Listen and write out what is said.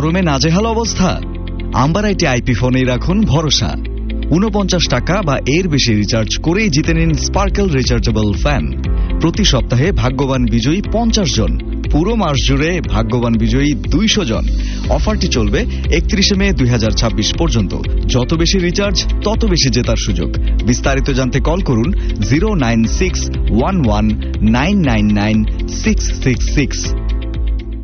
গরমে নাজেহাল অবস্থা? আম্বারাইটি আইপি ফোনেই রাখুন ভরসা। 49 টাকা বা এর বেশি রিচার্জ করেই জিতে নিন স্পার্কেল রিচার্জেবল ফ্যান। প্রতি সপ্তাহে ভাগ্যবান বিজয়ী 50 জন, পুরো মাস জুড়ে ভাগ্যবান বিজয়ী 200 জন। অফারটি চলবে 31 মে 2026 পর্যন্ত। যত বেশি রিচার্জ তত বেশি জেতার সুযোগ। বিস্তারিত জানতে কল করুন 09611999666।